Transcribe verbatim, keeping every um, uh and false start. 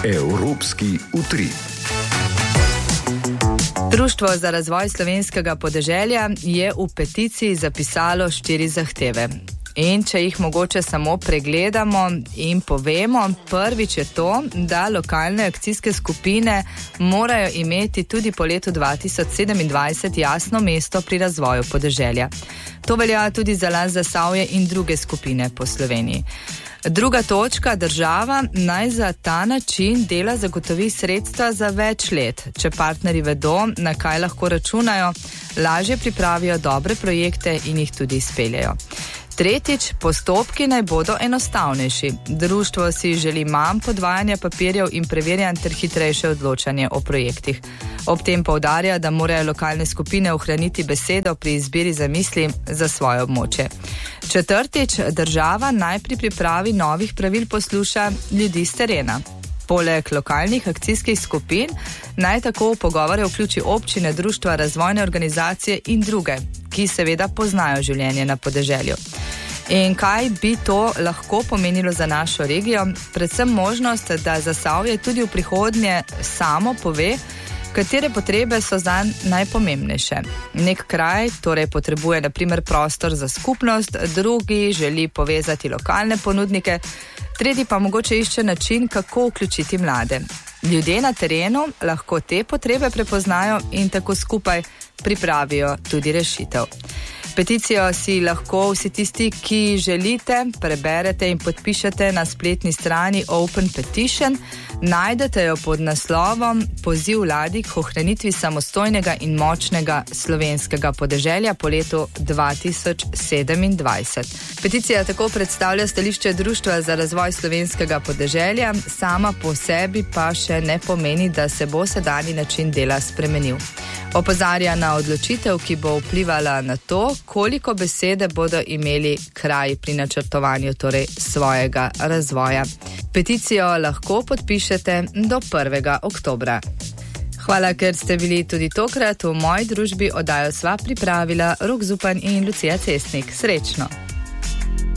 Evropski utrip. Društvo za razvoj slovenskega podeželja je v peticiji zapisalo štiri zahteve. In če jih mogoče samo pregledamo in povemo, prvič je to, da lokalne akcijske skupine morajo imeti tudi po letu dva tisoč sedemindvajset jasno mesto pri razvoju podeželja. To velja tudi za Las Zasavje in druge skupine po Sloveniji. Druga točka, država naj za ta način dela zagotovi sredstva za več let. Če partnerji vedo, na kaj lahko računajo, lažje pripravijo dobre projekte in jih tudi izpeljejo. Tretjič, postopki naj bodo enostavnejši. Društvo si želi manj podvajanja papirjev in preverjanj ter hitrejše odločanje o projektih. Ob tem poudarja, da morajo lokalne skupine ohraniti besedo pri izbiri zamisli za svoje območje. Četrtič, država naj pri pripravi novih pravil posluša ljudi s terena. Poleg lokalnih akcijskih skupin naj tako v pogovore vključi občine, društva, razvojne organizacije in druge, ki seveda poznajo življenje na podeželju. In kaj bi to lahko pomenilo za našo regijo? Predvsem možnost, da Zasavje tudi v prihodnje samo pove, katere potrebe so zanj najpomembnejše. Nek kraj torej potrebuje na primer prostor za skupnost, drugi želi povezati lokalne ponudnike, tretji pa mogoče išče način, kako vključiti mlade. Ljudje na terenu lahko te potrebe prepoznajo in tako skupaj pripravijo tudi rešitev. Peticijo si lahko vsi tisti, ki želite, preberete in podpišete na spletni strani Open Petition. Najdete jo pod naslovom Poziv vladi k ohranitvi samostojnega in močnega slovenskega podeželja po letu dva tisoč sedemindvajset. Peticija tako predstavlja stališče Društva za razvoj slovenskega podeželja, sama po sebi pa še ne pomeni, da se bo sedanji način dela spremenil. Opozarja na odločitev, ki bo vplivala na to, koliko besede bodo imeli kraji pri načrtovanju torej svojega razvoja. Peticijo lahko podpišete do prvega oktobra. Hvala, ker ste bili tudi tokrat v moji družbi. Oddajo sva pripravila Rok Zupan in Lucija Cestnik. Srečno!